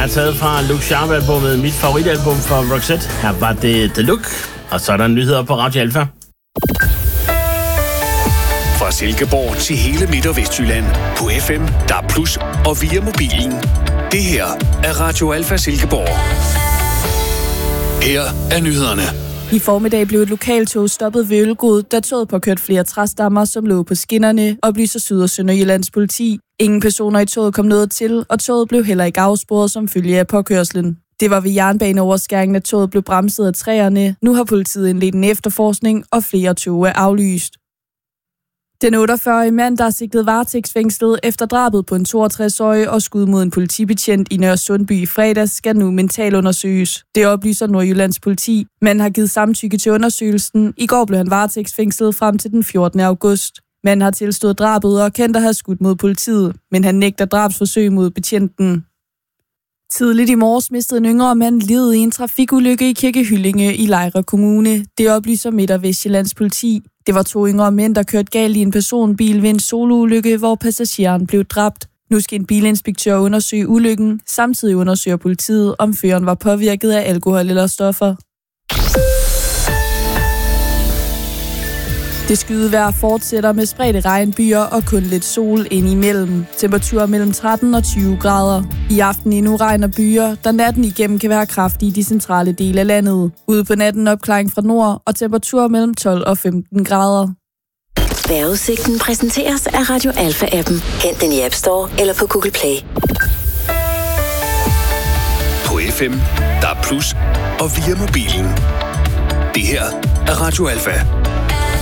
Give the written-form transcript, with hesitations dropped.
er taget fra Look Sharp-albummet, mit favoritalbum for Roxette. Her var det The Look, og så er der nyheder på Radio Alfa. Fra Silkeborg til hele Midt- og Vestjylland. På FM, DAB+, og via mobilen. Det her er Radio Alfa Silkeborg. Her er nyhederne. I formiddag blev et lokaltog stoppet ved Ølgod, da toget påkørte flere træstammer, som lå på skinnerne, oplyser Syd- og Sønderjyllands politi. Ingen personer i toget kom noget til, og toget blev heller ikke afsporet som følge af påkørslen. Det var ved jernbaneoverskæringen, at toget blev bremset af træerne. Nu har politiet indledt en efterforskning, og flere tog er aflyst. Den 48-årige mand, der er sigtet varetægtsfængslet efter drabet på en 62-årig og skud mod en politibetjent i Nørre Sundby i fredags, skal nu mentalundersøges. Det oplyser Nordjyllands politi. Manden har givet samtykke til undersøgelsen. I går blev han varetægtsfængslet frem til den 14. august. Manden har tilstået drabet og kendt at have skudt mod politiet, men han nægter drabsforsøg mod betjenten. Tidligt i morges mistede en yngre mand livet i en trafikulykke i Kirkehyllinge i Lejre Kommune. Det oplyser Midt- og Vestjyllands politi. Det var 2 yngre mænd, der kørte galt i en personbil ved en soloulykke, hvor passageren blev dræbt. Nu skal en bilinspektør undersøge ulykken. Samtidig undersøger politiet, om føreren var påvirket af alkohol eller stoffer. Det skydevejr fortsætter med spredte regnbyer og kun lidt sol indimellem. Temperaturer mellem 13 og 20 grader. I aften endnu regn og byer, der natten igennem kan være kraftige i de centrale dele af landet. Ude på natten opklaring fra nord og temperaturer mellem 12 og 15 grader. Vejrudsigten præsenteres af Radio Alfa-appen. Hent den i App Store eller på Google Play. På FM, DAB+, og via mobilen. Det her er Radio Alfa.